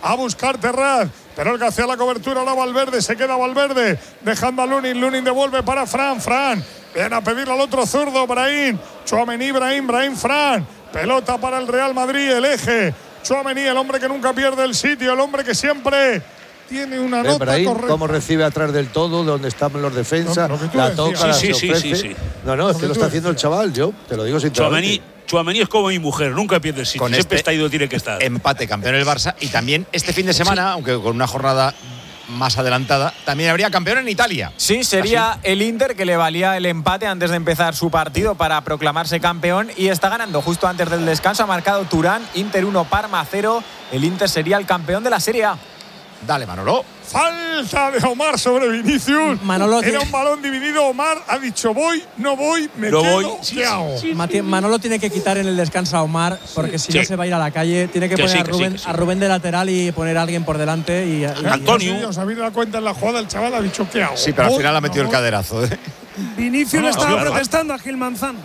a buscar Terraz, pero el que hacía la cobertura ahora Valverde, se queda Valverde, dejando a Lunin devuelve para Fran, viene a pedirle al otro zurdo, Brahim, Tchouaméni, Brahim, Fran, pelota para el Real Madrid, el eje, Tchouaméni, el hombre que nunca pierde el sitio, el hombre que siempre tiene una nota Brahim, correcta. cómo recibe atrás del todo, donde están los defensas, la toca, la ofrece. Sí. No, es que lo está haciendo el chaval, yo te lo digo sinceramente. Tchouaméni es como mi mujer, nunca pierde el sitio, con siempre este está ahí donde tiene que estar. Empate, campeón el Barça, y también este fin de semana, aunque con una jornada más adelantada, también habría campeón en Italia. Sí, sería el Inter, que le valía el empate antes de empezar su partido para proclamarse campeón, y está ganando justo antes del descanso. Ha marcado Turán, Inter 1, Parma 0. El Inter sería el campeón de la Serie A. Dale, Manolo. Falta de Omar sobre Vinicius. Manolo era un balón dividido. Omar ha dicho voy, no voy, me no quedo, voy. ¿qué hago? Manolo tiene que quitar en el descanso a Omar, porque si no se va a ir a la calle. Tiene que poner a Rubén de lateral y poner a alguien por delante. Y Antonio. Os habéis dado cuenta en la jugada, el chaval ha dicho ¿qué hago? Sí, pero al final ha metido el caderazo. Vinicius le estaba protestando a Gil Manzano.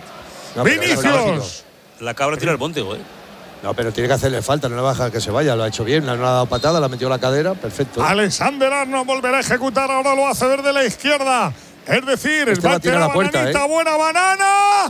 ¡Vinicius! La cabra tira el monte, güey. No, pero tiene que hacerle falta, no le va a dejar que se vaya, lo ha hecho bien, no le ha dado patada, le ha metido la cadera, perfecto. Alexander Arnold volverá a ejecutar, ahora lo hace desde la izquierda. Es decir, el bate la bananita, buena banana.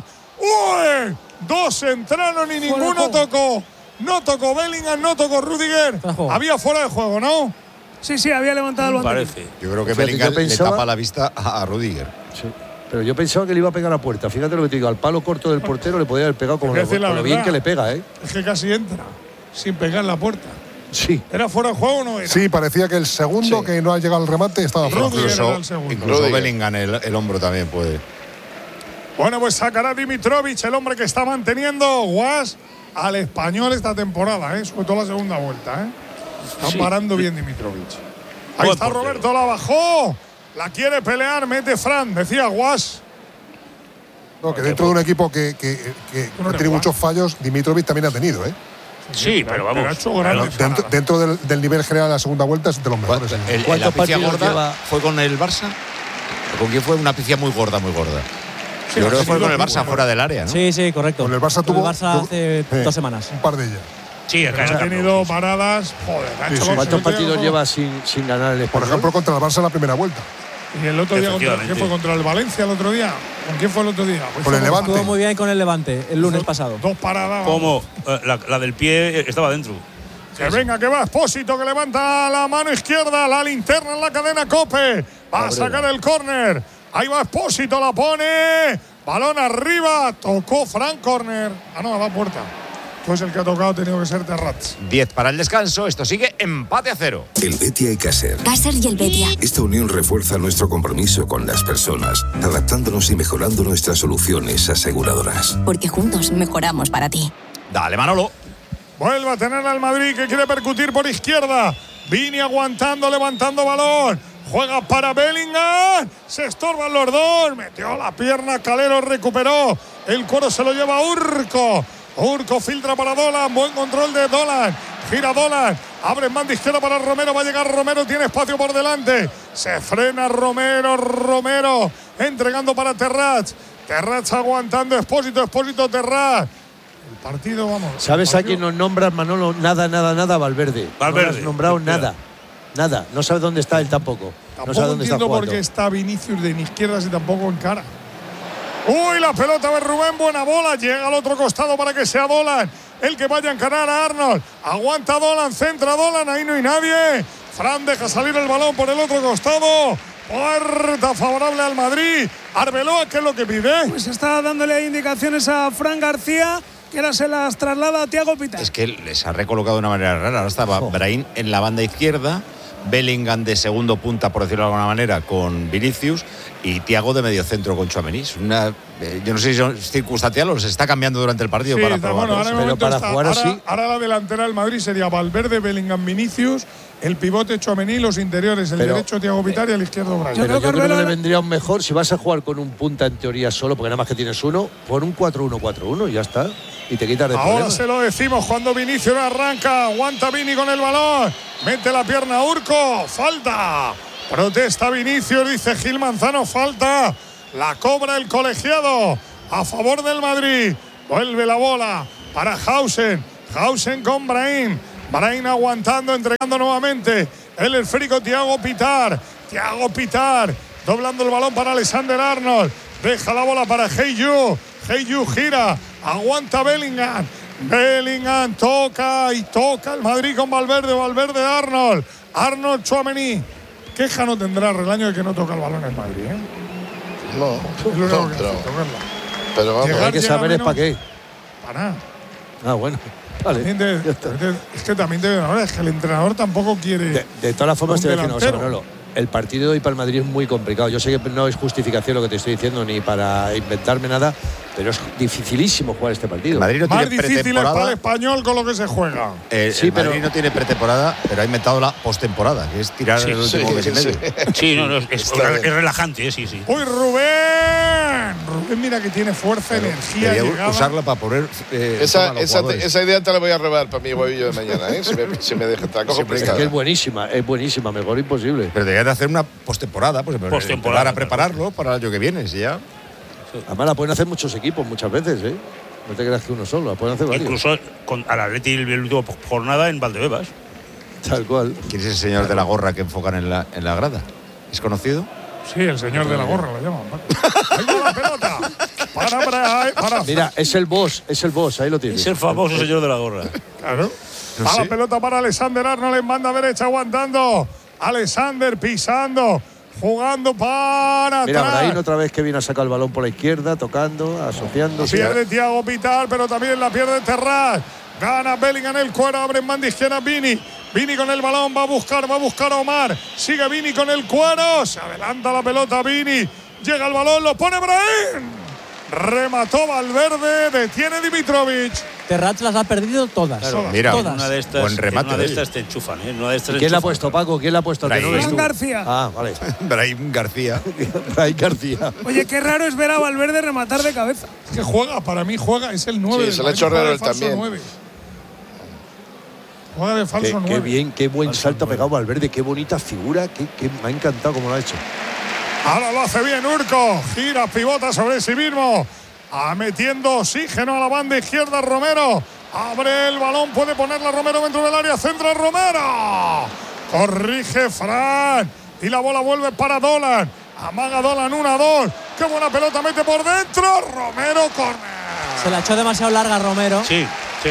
¡Uy! Dos entraron y ninguno tocó. No tocó Bellingham, no tocó Rudiger. Había fuera de juego, ¿no? Sí, había levantado el banderín. Parece. Yo creo que Bellingham le tapa la vista a Rudiger. Sí. Pero yo pensaba que le iba a pegar a puerta. Fíjate lo que te digo, al palo corto del portero le podía haber pegado con lo bien que le pega, ¿eh? Es que casi entra, sin pegar la puerta. Sí. ¿Era fuera de juego o no era? Sí, parecía que el segundo que no ha llegado al remate estaba fuera. Incluso Bellingham, el hombro también puede. Bueno, pues sacará Dimitrovic, el hombre que está manteniendo Guas al Español esta temporada, sobre todo la segunda vuelta. Está parando bien Dimitrovic. Ahí está Roberto, la bajó. La quiere pelear, mete Fran, decía Guas. No, que dentro de un equipo que tiene muchos fallos, Dimitrovic también ha tenido, ¿eh? Sí, pero vamos. Dentro del nivel general de la segunda vuelta es de los mejores. ¿La picia gorda fue con el Barça? ¿Con quién fue? Una picia muy gorda, muy gorda. Sí, yo creo que fue con el Barça fuera del área, ¿no? Sí, correcto. Con el Barça tuvo hace 2 semanas. Un par de ellas. Sí, ha tenido paradas. Joder, ¿cuántos partidos lleva sin ganar el Español? Por ejemplo, contra el Barça en la primera vuelta. Y el otro día, ¿qué fue? ¿Contra el Valencia el otro día? ¿Con quién fue el otro día? Con el Levante. Estuvo muy bien con el Levante el lunes pasado. 2 paradas. Como la del pie estaba dentro. Que venga, que va Espósito, que levanta la mano izquierda, la linterna en la cadena COPE. Va a sacar el córner. Ahí va Espósito, la pone. Balón arriba. Tocó Frank, córner. No, va a puerta. Pues el que ha tocado ha tenido que ser Terraz. 10 para el descanso. Esto sigue empate a 0. El Betia y Caser. Caser y el Betia. Esta unión refuerza nuestro compromiso con las personas, adaptándonos y mejorando nuestras soluciones aseguradoras. Porque juntos mejoramos para ti. Dale, Manolo. Vuelve a tener al Madrid, que quiere percutir por izquierda. Vini aguantando, levantando balón. Juega para Bellingham. Se estorban los dos. Metió la pierna. Calero recuperó. El cuero se lo lleva Urco. Urco filtra para Dolan. Buen control de Dolan. Gira Dolan. Abre en banda izquierda para Romero. Va a llegar Romero. Tiene espacio por delante. Se frena Romero. Romero entregando para Terraz. Terraz aguantando. Espósito, Terraz. El partido, vamos. ¿Sabes a quién nos nombra, Manolo? Nada, Valverde. No lo has nombrado nada. No sabes dónde está él tampoco. Tampoco no sabe dónde entiendo está por qué está Vinicius de izquierdas y tampoco en cara. Uy, la pelota de Rubén, buena bola. Llega al otro costado para que sea Dolan el que vaya a encarar a Arnold. Aguanta Dolan, centra Dolan, ahí no hay nadie. Fran deja salir el balón por el otro costado. Puerta favorable al Madrid. Arbeloa, ¿qué es lo que pide? Pues está dándole indicaciones a Fran García, que ahora se las traslada a Thiago Pitá. Es que les ha recolocado de una manera rara. Ahora estaba Brahim en la banda izquierda, Bellingham de segundo punta, por decirlo de alguna manera, con Vinicius, y Thiago de medio centro con Tchouaméni. Yo no sé si es circunstancial o se está cambiando durante el partido para probar. Bueno, pero para jugar así. Ahora la delantera del Madrid sería Valverde, Bellingham, Vinicius, el pivote Tchouaméni, los interiores, el derecho Thiago Pitá y el izquierdo Brahim. Pero yo creo que le vendría un mejor si vas a jugar con un punta en teoría solo, porque nada más que tienes uno, por un 4-1-4-1 y ya está. Y te quitas de Ahora problemas. se lo decimos cuando Vinicius arranca. Aguanta Vini con el balón. Mete la pierna Urco. Falta. Protesta Vinicius, dice Gil Manzano. Falta. La cobra el colegiado a favor del Madrid. Vuelve la bola para Hausen. Hausen con Brahim. Brahim aguantando, entregando nuevamente el esférico Thiago Pitar. Thiago Pitar doblando el balón para Alexander Arnold. Deja la bola para Heyu. Heyu gira. Aguanta Bellingham. Bellingham toca y toca el Madrid con Valverde. Valverde Arnold. Arnold Tchouaméni. Queja no tendrá Relaño de que no toca el balón en Madrid, ¿eh? No, pero vamos. Hay que saber es para qué. Para nada. Ah, bueno. Vale. Es que también es que el entrenador tampoco quiere. De todas las formas, te voy a decir una cosa, delantero. Manolo. El partido de hoy para el Madrid es muy complicado. Yo sé que no es justificación lo que te estoy diciendo ni para inventarme nada, pero es dificilísimo jugar este partido. El Madrid no Más tiene difícil es pretemporada. para el Español con lo que se juega. El Madrid no tiene pretemporada, pero ha inventado la postemporada, que es tirar el último mes y medio. Sí, no, es relajante, sí. ¡Uy, Rubén! Rubén, mira que tiene fuerza, energía, Debería llegada. usarla para poner. Esa idea te la voy a robar para mi huevillo de mañana, ¿eh? Si me deja, te la cojo Es prestada. que es buenísima, mejor imposible. Pero deberían hacer una postemporada, pues para prepararlo para el año que viene, si ya. Además la pueden hacer muchos equipos muchas veces, ¿eh? No te creas que uno solo, la pueden hacer varios. Incluso con al Atleti el último jornada en Valdebebas. Tal cual. ¿Quién es el señor de la gorra que enfocan en la grada? ¿Es conocido? Sí, el señor de la gorra lo llaman. Ahí va la pelota. Para. Mira, es el boss, ahí lo tienes. Es el famoso señor de la gorra. Claro. Va la pelota para Alexander Arnold en banda derecha aguantando. Alexander pisando. Jugando para Mira, atrás. Brahim otra vez que viene a sacar el balón por la izquierda, tocando, asociando. Pierde Thiago Pitar, pero también la pierde Terraz. Gana Bellingham en el cuero, abre en banda izquierda Vini. Vini con el balón, va a buscar a Omar. Sigue Vini con el cuero. Se adelanta la pelota Vini. Llega el balón, lo pone Brahim. Remató Valverde, detiene Dimitrovic. Terraz las ha perdido todas. Claro, mira, todas. Una de estas, buen remate, una de oye. estas te enchufan, ¿eh? Una de estas ¿Quién la ha enchufan. puesto, Paco? ¿Quién la ha puesto? Que no eres Fran tú. García. Ah, vale. Brahim García. Brahim García. Oye, qué raro es ver a Valverde rematar de cabeza. Es que juega, para mí juega, es el 9. Sí, se le ha hecho raro él también. 9. Juega de falso 9. Qué bien, qué buen salto ha pegado Valverde, qué bonita figura, me ha encantado cómo lo ha hecho. Ahora lo hace bien Urco. Gira, pivota sobre sí mismo. Metiendo oxígeno a la banda izquierda Romero. Abre el balón, puede ponerla Romero dentro del área. Centra Romero. Corrige Fran. Y la bola vuelve para Dolan. Amaga Dolan 1-2. Qué buena pelota mete por dentro. Romero córner. Se la echó demasiado larga Romero. Sí.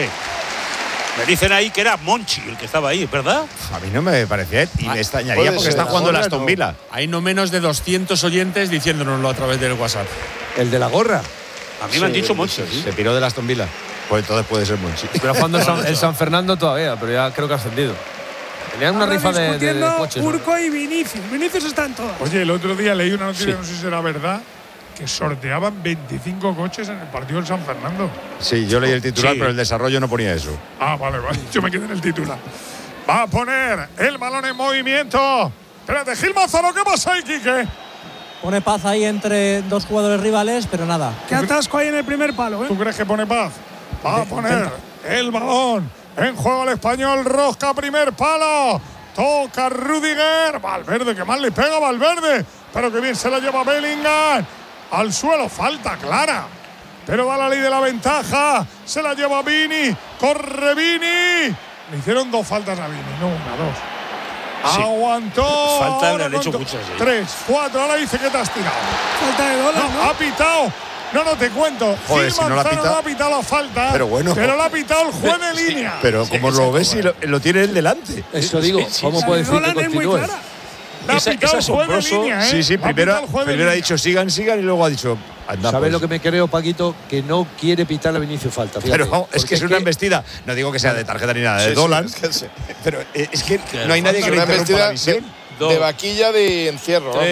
Me dicen ahí que era Monchi el que estaba ahí, ¿verdad? A mí no me parecía y me extrañaría porque está jugando el Aston Villa. Hay no menos de 200 oyentes diciéndonoslo a través del WhatsApp. ¿El de la gorra? A mí me han dicho Monchi. Se piró del Aston Villa. Pues entonces puede ser Monchi. Pero jugando el San Fernando todavía, pero ya creo que ha ascendido. Tenían una Ahora rifa de discutiendo coches, ¿no? Urco y Vinicius. Vinicius está en todas. Oye, el otro día leí una noticia, no sé si será verdad, que sorteaban 25 coches en el partido del San Fernando. Sí, yo leí el titular, Sí. pero el desarrollo no ponía eso. Ah, vale. Yo me quedé en el titular. Va a poner el balón en movimiento. Espérate, Gil Manzano, ¿qué pasa ahí, Quique? Pone paz ahí entre dos jugadores rivales, pero nada. Qué atasco hay en el primer palo, ¿eh? ¿Tú crees que pone paz? Va a poner el balón en juego el Español. Rosca, primer palo. Toca Rudiger. Valverde, que mal le pega Valverde. Pero que bien se la lleva Bellingham. Al suelo, falta clara. Pero da la ley de la ventaja. Se la lleva Vini. Corre Vini. Le hicieron 2 faltas a Vini, no una, 2. Sí. Aguantó. Falta le ahora han hecho con muchas, sí. 3, 4. Ahora dice que te has tirado. Falta de dólar, No, ¿no? ha pitado. No, te cuento. Joder, Gil si no la Manzano pita. no ha pitado la falta. Pero bueno. Pero la ha pitado el juez de línea. Pero como lo ves y lo tiene él delante. Eso digo, ¿cómo puede decir que Nolan es muy continúe? clara. La ha Esa- pitado el es juez de asombroso. línea, ¿eh? Sí, La ha primero pitado el juez de ha línea. dicho sigan y luego ha dicho anda. ¿Sabes pues. lo que me creo, Paquito? Que no quiere pitar a Vinicius falta. Fíjate. Pero es que es una embestida. No digo que sea de tarjeta ni nada, de Sí, Dolan. sí, es que sí. Pero es que no hay nadie que le Una interrumpa la vestida visión. de vaquilla de encierro. vamos.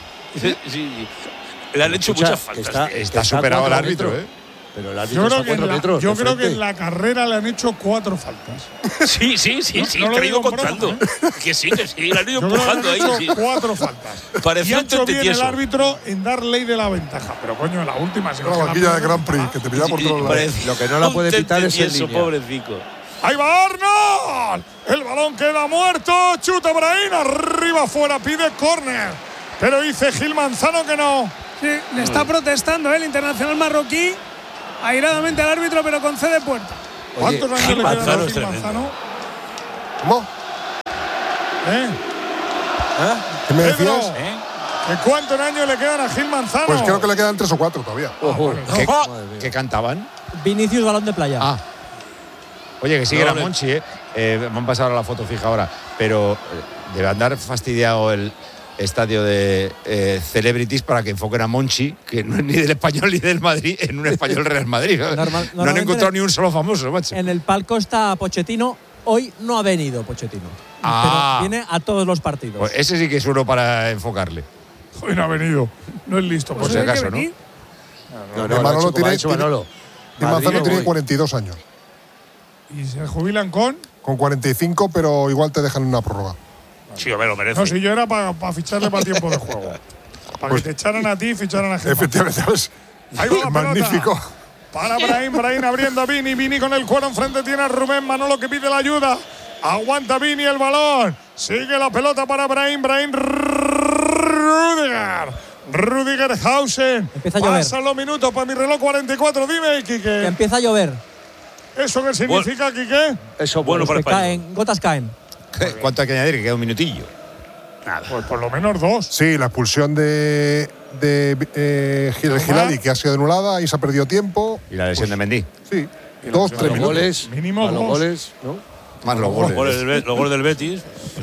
Sí. Le han hecho Escucha, muchas faltas. que Está superado el árbitro, ¿eh? Pero el Yo árbitro creo, está a que, en 4 la, metros. yo de creo que frente. en la carrera le han hecho 4 faltas. Sí, no lo que he ido digo en broma, contando. Que sí, le han ido Yo creo que le empujando han ahí. hecho Sí. 4 faltas. Parecía y ha un hecho bien tentitieso. el árbitro en dar ley de la ventaja. Pero coño, en la última se La vaquilla de Grand Prix, que te pillaba por todos lados. Lo que no la puede pitar es en eso, línea. pobrecico. Ahí va Arnold. El balón queda muerto. Chuta Brahim. Arriba, fuera. Pide córner. Pero dice Gil Manzano que no. Sí, le está protestando el internacional marroquí airadamente al árbitro, pero concede puerta. ¿Cuántos años le Gil quedan a Manzano es Gil tremendo. Manzano? ¿Cómo? ¿Qué me decías? ¿Cuántos años le quedan a Gil Manzano? Pues creo que le quedan 3 o 4 todavía. ¿Qué cantaban? Vinicius, balón de playa. Oye, que sigue la Monchi, me han pasado la foto fija ahora, pero debe andar fastidiado el estadio de Celebrities para que enfoquen a Monchi, que no es ni del Español ni del Madrid, en un Español Real Madrid. No han encontrado ni un solo famoso, macho. En el palco está Pochettino. Hoy no ha venido Pochettino, pero viene a todos los partidos. Pues ese sí que es uno para enfocarle. Hoy no ha venido. No es listo. Por si acaso, ¿no? Manolo tiene 42 años. ¿Y se jubilan con? Con 45, pero igual te dejan una prórroga. Sí, me lo merece. No, si yo era para ficharle para tiempo de juego. Para que te echaran a ti y ficharan a Gil. Efectivamente, ¿sabes? Ahí va la magnífico. Pelota. Para Brahim abriendo a Vini con el cuero enfrente tiene a Rubén Manolo que pide la ayuda. Aguanta Vini el balón. Sigue la pelota para Brahim Rudiger Hausen. Empieza a llover. Pasan los minutos para mi reloj 44. Dime, Quique. Que empieza a llover. ¿Eso qué significa, Quique? Eso bueno para España. Gotas caen. ¿Cuánto hay que añadir? Que queda un minutillo. Nada. Pues por lo menos 2. Sí, la expulsión de Giladi, que ha sido anulada, y se ha perdido tiempo. Y la lesión de Mendy. Sí, 2-3 minutos. Goles, mínimo los goles, ¿no? Más los goles. Los goles del Betis.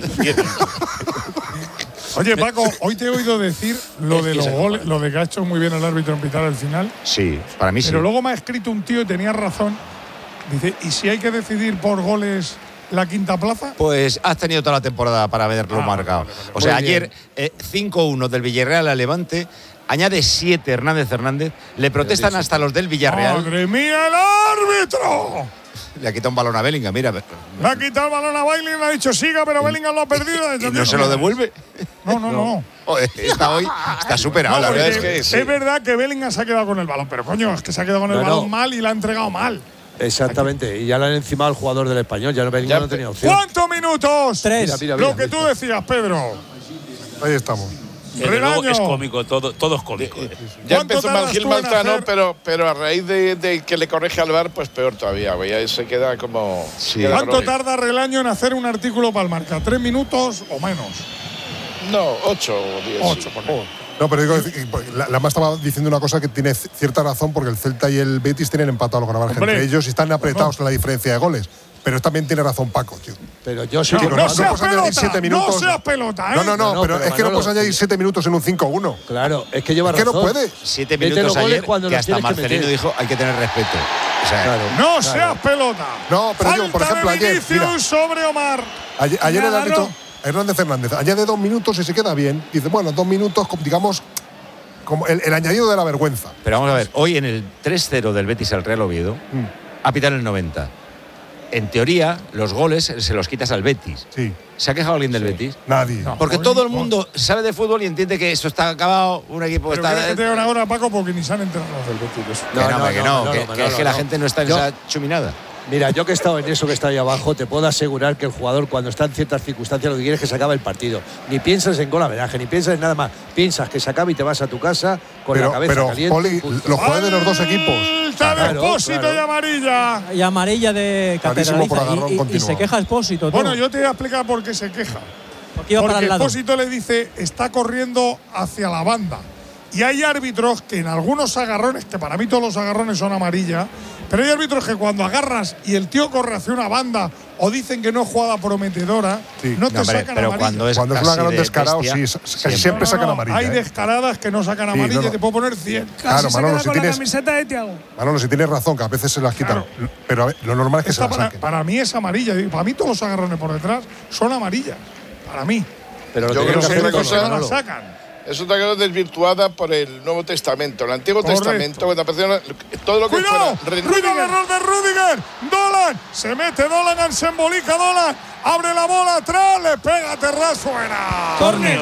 Oye, Paco, hoy te he oído decir lo de los goles, lo de que ha hecho muy bien el árbitro en pitar al final. Sí, para mí sí. Pero luego me ha escrito un tío y tenía razón. Dice, ¿y si hay que decidir por goles la quinta plaza? Pues has tenido toda la temporada para haberlo marcado. Vale. O sea, ayer 5-1 del Villarreal al Levante, añade 7 Hernández. Le protestan hasta los del Villarreal. ¡Madre mía, el árbitro! Le ha quitado un balón a Bellingham, mira. Le ha quitado el balón a Bellingham, le ha dicho siga, pero Bellingham lo ha perdido. ¿Y no se lo devuelve? No. Joder, está superado, la verdad. Es verdad que Bellingham se ha quedado con el balón, pero coño, es que se ha quedado con el balón mal y la ha entregado mal. Exactamente, y ya le han encimado al jugador del Español, ya Bellingham no tenía opción. ¿Cuántos minutos? 3. Mira, lo que tú decías, Pedro. Ahí estamos. Es cómico, todo es cómico. Ya empezó mal Gil Manzano, pero a raíz de que le corrige al VAR, pues peor todavía. Ya se queda como. Sí. ¿Cuánto tarda Relaño en hacer un artículo para el Marca? ¿3 minutos o menos? No, 8 o 10. 8, por favor. No, pero digo, la más estaba diciendo una cosa que tiene cierta razón, porque el Celta y el Betis tienen empatado los ganadores entre ellos y están apretados en la diferencia de goles. Pero también tiene razón Paco, tío. Pero yo sí no seas pelota, ¿eh? No, pero es que no puedes añadir 7 minutos en un 5-1. Claro, es que lleva razón. Es que no puede. 7 minutos ayer que hasta Marcelino dijo hay que tener respeto. O sea, no seas pelota. No, pero digo, por ejemplo, ayer. Mira, sobre Omar. Ayer el árbitro Hernández añade 2 minutos y se queda bien. Dice, bueno, 2 minutos, digamos, como el añadido de la vergüenza. Pero vamos a ver, hoy en el 3-0 del Betis al Real Oviedo, ha pitado el 90. En teoría, los goles se los quitas al Betis. Sí. ¿Se ha quejado alguien del Betis? Nadie. Porque todo el mundo sabe de fútbol y entiende que esto está acabado, un equipo pero está. Que te digan ahora, Paco, porque ni se han enterado los del Betis. Que es que la gente no está en esa chuminada. Mira, yo que he estado en eso, que está ahí abajo, te puedo asegurar que el jugador, cuando está en ciertas circunstancias, lo que quiere es que se acabe el partido. Ni piensas en golaveraje, ni piensas en nada más. Piensas que se acabe y te vas a tu casa con la cabeza caliente. Poli, los jugadores de los dos equipos. Expósito y amarilla. Y amarilla de Catedraliza. Y se queja Expósito. Bueno, yo te voy a explicar por qué se queja. Porque Expósito le dice, está corriendo hacia la banda. Y hay árbitros que en algunos agarrones, que para mí todos los agarrones son amarilla, pero hay árbitros que cuando agarras y el tío corre hacia una banda o dicen que no es jugada prometedora, no te sacan amarilla. Cuando es un agarrón descarado, casi siempre sacan amarilla. Hay descaradas que no sacan amarilla y te puedo poner 100. Claro, Manolo, si tienes, la camiseta de Thiago. Manolo, si tienes razón, que a veces se las quitan. Claro. Pero a ver, lo normal es que se las saquen. Para mí es amarilla. Para mí todos los agarrones por detrás son amarillas. Para mí. Pero yo creo que es una cosa la sacan. Es una cosa desvirtuada por el Nuevo Testamento. El Antiguo Testamento, todo lo que ¡cuidado! ¡Cuidado el error de Rudiger! ¡Dolan! Se mete Dolan, se embolica Dolan. Abre la bola atrás, le pega Terraz fuera. Córner.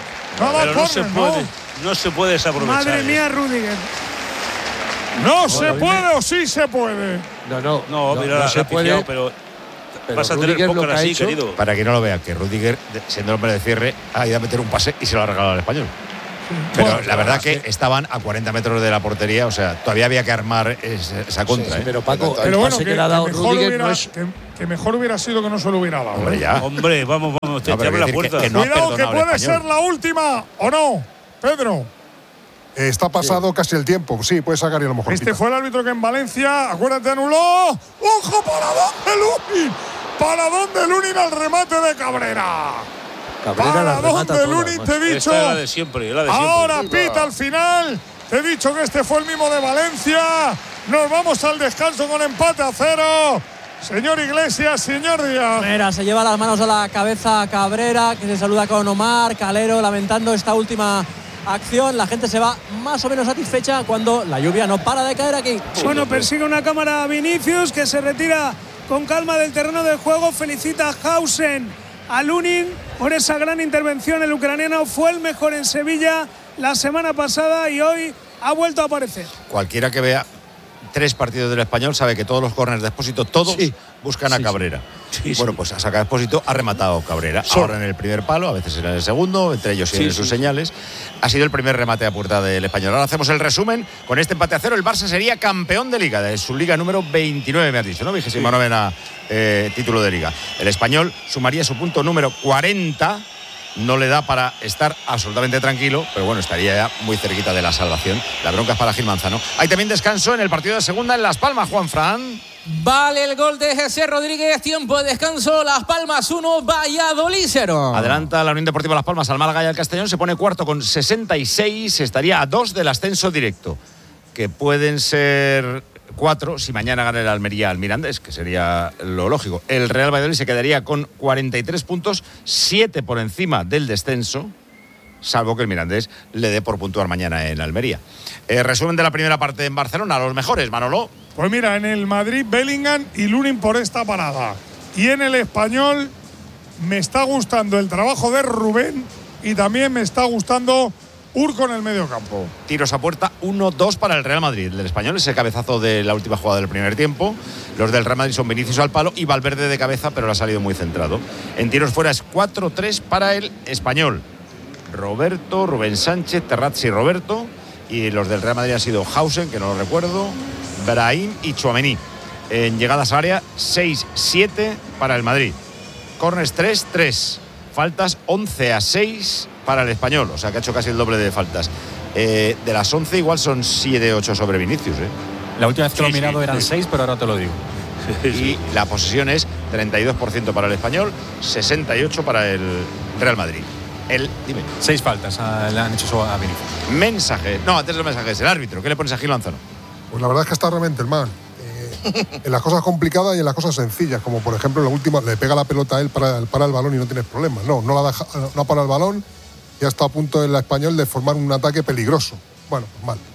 No se puede desaprovechar. Madre mía, Rudiger. No se puede o sí se puede. No, mira, no se puede, pero vas a tener póker así, querido. Para que no lo vea, que Rudiger, siendo el hombre de cierre, ha ido a meter un pase y se lo ha regalado al Español. Pero Bueno, la verdad que estaban a 40 metros de la portería, o sea, todavía había que armar esa contra. Sí, pero Paco, Pero bueno, que le ha dado Rudiger no es… que mejor hubiera sido que no se lo hubiera dado. Hombre, ya. Hombre, vamos, te abre la puerta. Que no ha Cuidado, que perdonado el puede español. ser la última, ¿o no, Pedro? Está pasado casi el tiempo. Sí, puede sacar y a lo mejor. Este fue el árbitro que en Valencia, acuérdate, anuló. ¡Ojo, paradón de Lunin! ¡Paradón de Lunin al remate de Cabrera! Paradón de Lunin, te he dicho. Esta es la de siempre, Ahora pita al final. Te he dicho que este fue el mismo de Valencia. Nos vamos al descanso con empate a 0. Señor Iglesias, señor Díaz. Mira, se lleva las manos a la cabeza Cabrera, que se saluda con Omar, Calero, lamentando esta última acción. La gente se va más o menos satisfecha cuando la lluvia no para de caer aquí. Bueno, persigue una cámara a Vinicius, que se retira con calma del terreno de juego. Felicita a Hausen a Lunin por esa gran intervención. El ucraniano fue el mejor en Sevilla la semana pasada y hoy ha vuelto a aparecer. Cualquiera que vea 3 partidos del Español sabe que todos los córners de Expósito, todos buscan a Cabrera. Bueno, pues ha sacado Expósito, ha rematado Cabrera. Ahora en el primer palo, a veces en el segundo, entre ellos tienen sus señales. Ha sido el primer remate a puerta del Español. Ahora hacemos el resumen. Con este empate a 0, el Barça sería campeón de Liga, de su Liga número 29, me has dicho, ¿no? 29ª título de Liga. El Español sumaría su punto número 40. No le da para estar absolutamente tranquilo, pero bueno, estaría ya muy cerquita de la salvación. La bronca es para Gil Manzano. Hay también descanso en el partido de segunda en Las Palmas, Juanfran. Vale el gol de José Rodríguez, tiempo de descanso, Las Palmas 1, Valladolid 0. Adelanta la Unión Deportiva Las Palmas al Málaga y al Castellón, se pone cuarto con 66, estaría a 2 del ascenso directo, que pueden ser 4 si mañana gana el Almería al Mirandés, que sería lo lógico. El Real Valladolid se quedaría con 43 puntos, 7 por encima del descenso, salvo que el Mirandés le dé por puntuar mañana en Almería. Resumen de la primera parte en Barcelona, los mejores, Manolo. Pues mira, en el Madrid, Bellingham y Lunin por esta parada. Y en el Español me está gustando el trabajo de Rubén y también me está gustando Urco en el medio campo. Tiros a puerta, 1-2 para el Real Madrid. El del Español es el cabezazo de la última jugada del primer tiempo. Los del Real Madrid son Vinicius al palo y Valverde de cabeza, pero lo ha salido muy centrado. En tiros fuera es 4-3 para el Español. Roberto, Rubén Sánchez, Terrazzi y Roberto. Y los del Real Madrid han sido Hausen, que no lo recuerdo, Brahim y Tchouaméni. En llegadas a área, 6-7 para el Madrid. Corners 3-3. Faltas 11-6 para el Español, o sea que ha hecho casi el doble de faltas. De las 11 igual son 7-8 sobre Vinicius. La última vez que lo he mirado eran 6, pero ahora te lo digo. Y la posesión es 32% para el Español, 68% para el Real Madrid. Dime. 6 faltas le han hecho a Vinicius. Mensaje. No, antes de los mensajes, el árbitro. ¿Qué le pones a Gil Manzano? Pues la verdad es que está realmente el mal. En las cosas complicadas y en las cosas sencillas, como por ejemplo en la última, le pega la pelota a él para el balón y no tienes problemas. No ha parado el balón y ha estado a punto el Español de formar un ataque peligroso. Bueno, pues mal.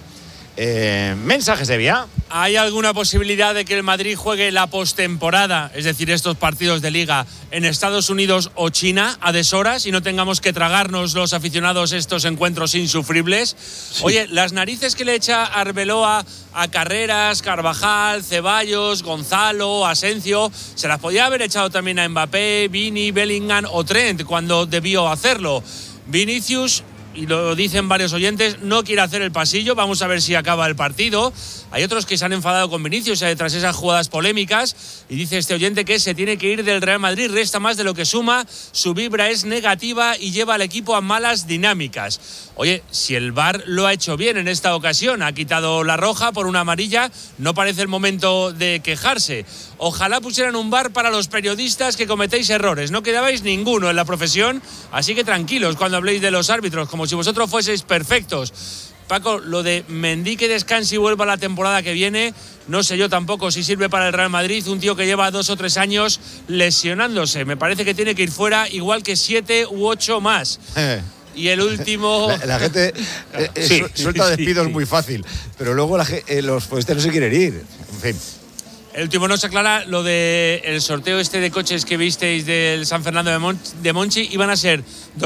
Mensajes de vía. ¿Hay alguna posibilidad de que el Madrid juegue la postemporada, es decir, estos partidos de Liga, en Estados Unidos o China a deshoras y no tengamos que tragarnos los aficionados estos encuentros insufribles? Sí. Oye, las narices que le echa Arbeloa a Carreras, Carvajal, Ceballos, Gonzalo, Asencio, se las podía haber echado también a Mbappé, Vini, Bellingham o Trent cuando debió hacerlo. Vinicius, y lo dicen varios oyentes, no quiere hacer el pasillo, vamos a ver si acaba el partido. Hay otros que se han enfadado con Vinicius tras esas jugadas polémicas y dice este oyente que se tiene que ir del Real Madrid, resta más de lo que suma, su vibra es negativa y lleva al equipo a malas dinámicas. Oye, si el VAR lo ha hecho bien en esta ocasión, ha quitado la roja por una amarilla, no parece el momento de quejarse. Ojalá pusieran un VAR para los periodistas que cometéis errores, no quedabais ninguno en la profesión, así que tranquilos cuando habléis de los árbitros, como si vosotros fueseis perfectos. Paco, lo de Mendy que descanse y vuelva la temporada que viene, no sé yo tampoco si sirve para el Real Madrid, un tío que lleva 2 o 3 años lesionándose, me parece que tiene que ir fuera igual que 7 u 8 más. Y el último… La gente suelta despidos muy fácil, pero luego los futbolistas no se quieren ir. En fin. El último no se aclara lo del sorteo este de coches que visteis del San Fernando de Monchi. Iban a ser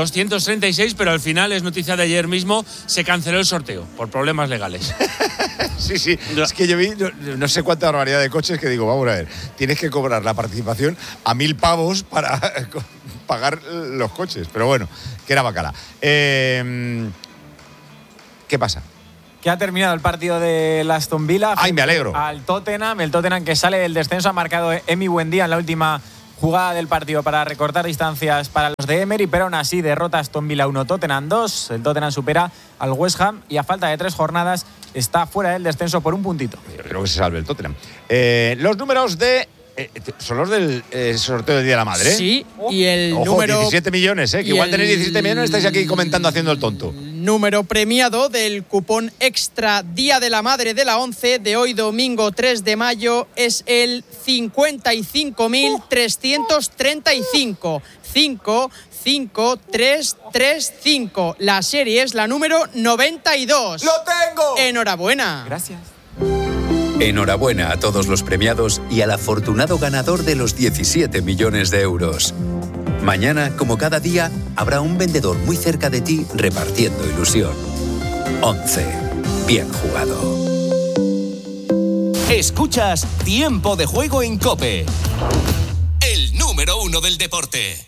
236, pero al final, es noticia de ayer mismo, se canceló el sorteo por problemas legales. Sí, es que yo vi no sé cuánta barbaridad de coches que digo, vamos a ver, tienes que cobrar la participación a 1.000 pavos para pagar los coches. Pero bueno, que era bacala. ¿Qué pasa? Que ha terminado el partido de Aston Villa. ¡Ay, me alegro! Al Tottenham. El Tottenham que sale del descenso ha marcado Emi Buendía en la última jugada del partido para recortar distancias para los de Emery, pero aún así derrota Aston Villa 1, Tottenham 2. El Tottenham supera al West Ham y a falta de 3 jornadas está fuera del descenso por un puntito. Yo creo que se salve el Tottenham. Los números de... ¿son los del sorteo del Día de la Madre? Sí, y el Ojo, número... 17 millones, que igual tenéis 17 millones, estáis aquí comentando haciendo el tonto. Número premiado del cupón extra Día de la Madre de la 11 de hoy domingo 3 de mayo es el 55.335. 55335. La serie es la número 92. ¡Lo tengo! Enhorabuena. Gracias. Enhorabuena a todos los premiados y al afortunado ganador de los 17 millones de euros. Mañana, como cada día, habrá un vendedor muy cerca de ti repartiendo ilusión. 11. Bien jugado. Escuchas Tiempo de Juego en COPE. El número 1 del deporte.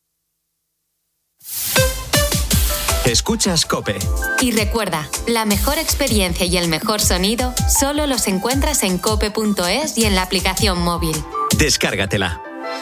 Escuchas COPE. Y recuerda, la mejor experiencia y el mejor sonido solo los encuentras en cope.es y en la aplicación móvil. Descárgatela.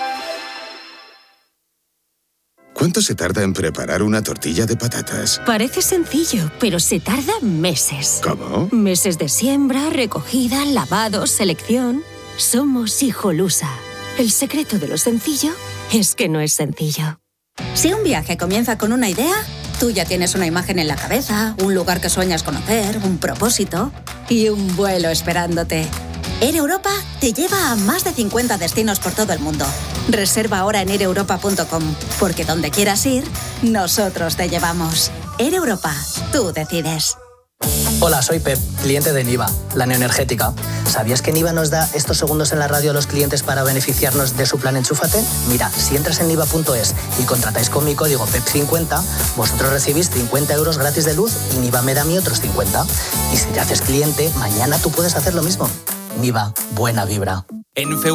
¿Cuánto se tarda en preparar una tortilla de patatas? Parece sencillo, pero se tarda meses. ¿Cómo? Meses de siembra, recogida, lavado, selección. Somos Hijolusa. El secreto de lo sencillo es que no es sencillo. Si un viaje comienza con una idea, tú ya tienes una imagen en la cabeza, un lugar que sueñas conocer, un propósito y un vuelo esperándote. Air Europa te lleva a más de 50 destinos por todo el mundo. Reserva ahora en aireuropa.com, porque donde quieras ir, nosotros te llevamos. Air Europa, tú decides. Hola, soy Pep, cliente de Niva, la neoenergética. ¿Sabías que Niva nos da estos segundos en la radio a los clientes para beneficiarnos de su plan Enchúfate? Mira, si entras en niva.es y contratáis con mi código PEP50, vosotros recibís 50 euros gratis de luz y Niva me da a mí otros 50. Y si te haces cliente, mañana tú puedes hacer lo mismo. Niva, buena vibra. En